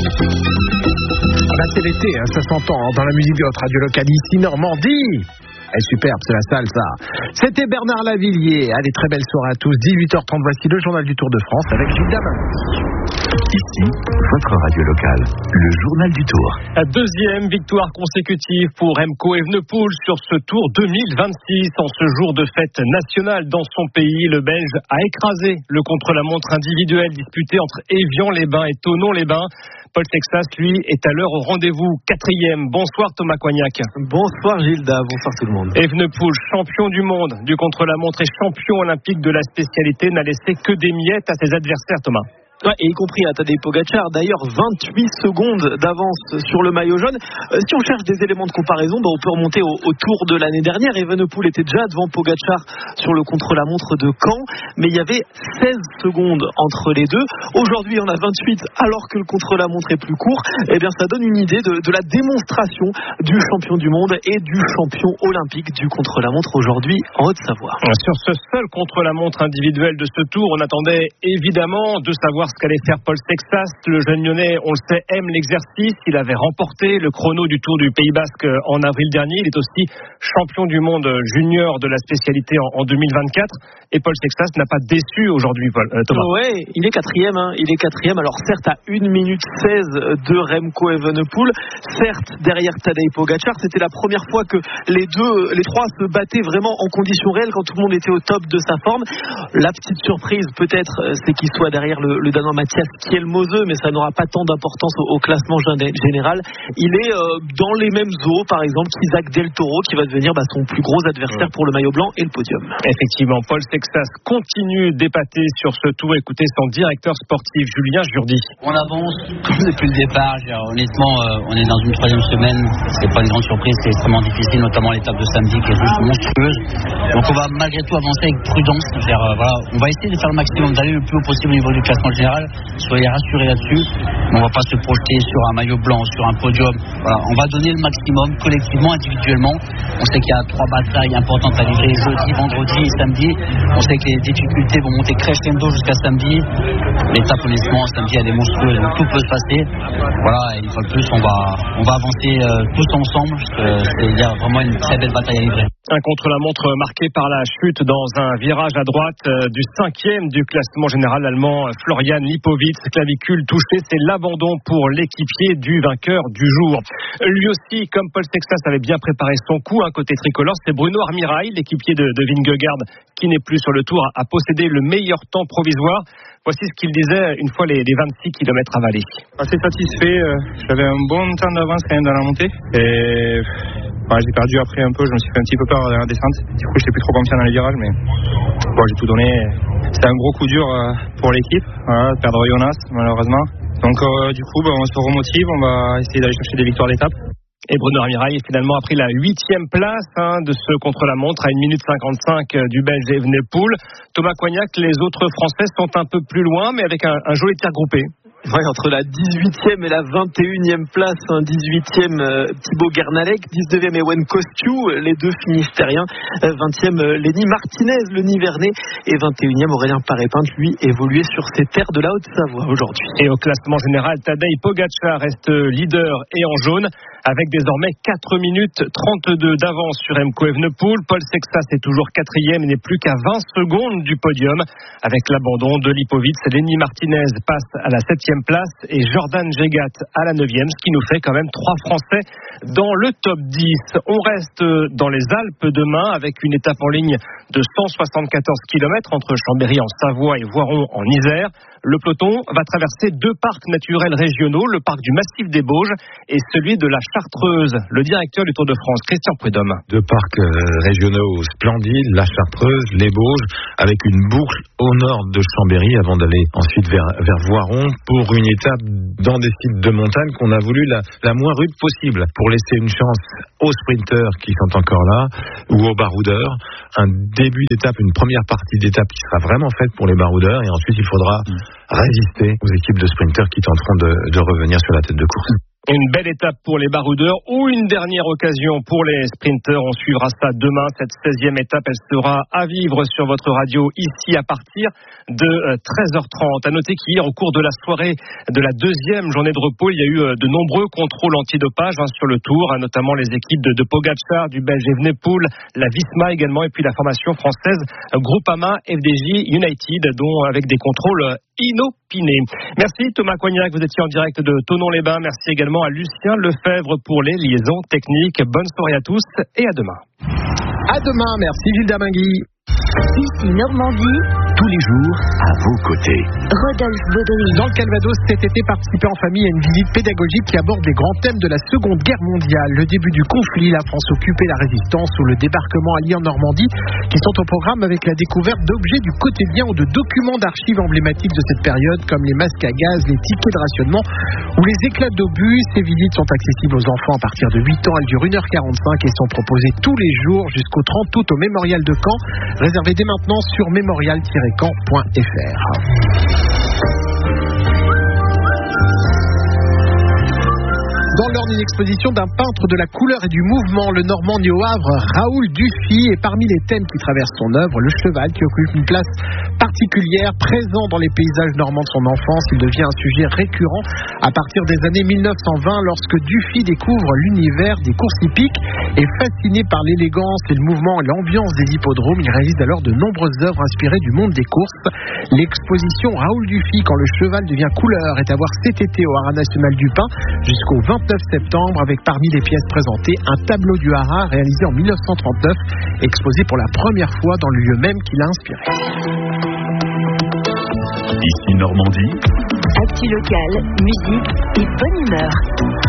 C'est l'été, hein, ça s'entend dans la musique de votre radio locale ici, Normandie. Elle est superbe, c'est la salsa. C'était Bernard Lavillier. Allez, très belle soirée à tous. 18h30, voici le journal du Tour de France avec Gilles Damin. Ici, votre radio locale, le journal du Tour. La deuxième victoire consécutive pour Remco Evenepoel sur ce Tour 2026. En ce jour de fête nationale dans son pays, le Belge a écrasé le contre-la-montre individuel disputé entre Évian-les-Bains et Thonon-les-Bains. Paul Sexas, lui, est à l'heure au rendez-vous. 4e. Bonsoir Thomas Coignac. Bonsoir Gilda, bonsoir tout le monde. Evenepoel, champion du monde du contre-la-montre et champion olympique de la spécialité, n'a laissé que des miettes à ses adversaires, Thomas. Ouais, et y compris à Tadej Pogačar, d'ailleurs 28 secondes d'avance sur le maillot jaune. Si on cherche des éléments de comparaison, on peut remonter au Tour de l'année dernière. Evenepoel était déjà devant Pogačar sur le contre-la-montre de Caen, mais il y avait 16 secondes entre les deux. Aujourd'hui, on a 28 alors que le contre-la-montre est plus court. Eh bien, ça donne une idée de la démonstration du champion du monde et du champion olympique du contre-la-montre aujourd'hui en Haute-Savoie. Sur ce seul contre-la-montre individuel de ce Tour, on attendait évidemment de savoir ce qu'allait faire Paul Sexas. Le jeune Lyonnais, on le sait, aime l'exercice. Il avait remporté le chrono du Tour du Pays Basque en avril dernier. Il est aussi champion du monde junior de la spécialité en 2024. Et Paul Sexas n'a pas déçu aujourd'hui, Thomas. Ouais, il est 4e. Il est 4e. Alors certes à 1 minute 16 de Remco Evenepoel. Certes derrière Tadej Pogačar. C'était la première fois que les trois se battaient vraiment en conditions réelles quand tout le monde était au top de sa forme. La petite surprise peut-être, c'est qu'il soit derrière le Danois Mathias Kielmose, mais ça n'aura pas tant d'importance au classement général. Il est dans les mêmes eaux, par exemple, qu'Isaac Del Toro, qui va devenir son plus gros adversaire pour le maillot blanc et le podium. Effectivement, Paul Sexas continue d'épater sur ce Tour. Écoutez son directeur sportif, Julien Jourdi. On avance depuis le départ. Honnêtement, on est dans une 3e semaine. C'est pas une grande surprise, c'est extrêmement difficile, notamment l'étape de samedi qui est juste monstrueuse. Donc on va malgré tout avancer avec prudence. On va essayer de faire le maximum, d'aller le plus haut possible au niveau du classement général. Soyez rassurés là-dessus. Mais on ne va pas se projeter sur un maillot blanc, sur un podium. On va donner le maximum collectivement, individuellement. On sait qu'il y a 3 batailles importantes à livrer jeudi, vendredi et samedi. On sait que les difficultés vont monter crescendo jusqu'à samedi. L'étape, honnêtement, samedi, elle est monstrueuse. Tout peut se passer. Et une fois de plus, on va avancer tous ensemble. Il y a vraiment une très belle bataille à livrer. Un contre-la-montre marqué par la chute dans un virage à droite du 5e du classement général allemand, Florian Lipowitz, clavicule touchée. C'est l'abandon pour l'équipier du vainqueur du jour. Lui aussi, comme Paul Sexas avait bien préparé son coup, côté tricolore, c'est Bruno Armirail, l'équipier de Vingegaard, qui n'est plus sur le Tour, a possédé le meilleur temps provisoire. Voici ce qu'il disait une fois les 26 km avalés. Assez satisfait, j'avais un bon temps d'avance quand même dans la montée et j'ai perdu après un peu, je me suis fait un petit peu peur dans la descente. Du coup, j'étais plus trop confiant dans les virages, mais j'ai tout donné. C'était un gros coup dur pour l'équipe, perdre Jonas malheureusement. Donc du coup, on se remotive, on va essayer d'aller chercher des victoires d'étape. Et Bruno Armirail finalement a pris la 8e place de ce contre-la-montre à 1 minute 55 du Belge Evenepoel. Thomas Coignac, les autres Français sont un peu plus loin, mais avec un joli tir groupé. Entre la 18e et la 21e place, 18e Thibaut Guernalec, 19e Ewen Kostiou, les deux finistériens, 20e Lenny Martinez, le Nivernais, et 21e Aurélien Paré-Pinte, lui évoluait sur ces terres de la Haute-Savoie aujourd'hui. Et au classement général, Tadej Pogačar reste leader et en jaune, avec désormais 4 minutes 32 d'avance sur Remco Evenepoel. Paul Sexas est toujours 4e et n'est plus qu'à 20 secondes du podium. Avec l'abandon de Lipowitz, Lenny Martinez passe à la 7e place et Jordan Jegat à la 9e, ce qui nous fait quand même 3 Français dans le top 10. On reste dans les Alpes demain avec une étape en ligne de 174 km entre Chambéry en Savoie et Voiron en Isère. Le peloton va traverser 2 parcs naturels régionaux, le parc du Massif des Bauges et celui de la Chartreuse. Le directeur du Tour de France, Christian Prudhomme. 2 parcs régionaux splendides, la Chartreuse, les Bauges, avec une boucle au nord de Chambéry avant d'aller ensuite vers Voiron pour une étape dans des sites de montagne qu'on a voulu la moins rude possible pour laisser une chance aux sprinteurs qui sont encore là ou aux baroudeurs. Un début d'étape, une première partie d'étape qui sera vraiment faite pour les baroudeurs et ensuite il faudra résister aux équipes de sprinteurs qui tenteront de revenir sur la tête de course. Une belle étape pour les baroudeurs ou une dernière occasion pour les sprinteurs. On suivra ça demain. Cette 16e étape, elle sera à vivre sur votre radio ici à partir de 13h30. À noter qu'hier, au cours de la soirée de la deuxième journée de repos, il y a eu de nombreux contrôles antidopage sur le Tour, notamment les équipes de Pogačar, du Belge Evenepoel, la Visma également, et puis la formation française Groupama FDJ United, dont avec des contrôles inopinés. Merci Thomas Coignac, vous étiez en direct de Thonon-les-Bains. Merci également à Lucien Lefebvre pour les liaisons techniques. Bonne soirée à tous et à demain. À demain, merci Gilles Damingui. Ici Normandie, tous les jours à vos côtés. Rodolphe Baudry. Dans le Calvados, cet été, participer en famille à une visite pédagogique qui aborde les grands thèmes de la Seconde Guerre mondiale, le début du conflit, la France occupée, la résistance ou le débarquement allié en Normandie, qui sont au programme avec la découverte d'objets du quotidien ou de documents d'archives emblématiques de cette période, comme les masques à gaz, les tickets de rationnement ou les éclats d'obus. Ces visites sont accessibles aux enfants à partir de 8 ans. Elles durent 1h45 et sont proposées tous les jours jusqu'au 30 août au Mémorial de Caen. Réservez dès maintenant sur mémorial-caen.fr. Dans l'ordre d'une exposition d'un peintre de la couleur et du mouvement, le Normand né au Havre, Raoul Dufy, et parmi les thèmes qui traversent son œuvre, le cheval qui occupe une place particulière, présent dans les paysages normands de son enfance. Il devient un sujet récurrent à partir des années 1920 lorsque Dufy découvre l'univers des courses hippiques et fasciné par l'élégance et le mouvement et l'ambiance des hippodromes, il réalise alors de nombreuses œuvres inspirées du monde des courses. L'exposition Raoul Dufy, quand le cheval devient couleur, est à voir cet été au Haras National du Pin jusqu'au 29 septembre, avec parmi les pièces présentées un tableau du Haras réalisé en 1939, exposé pour la première fois dans le lieu même qui l'a inspiré. Ici Normandie. Actu locale, musique et bonne humeur.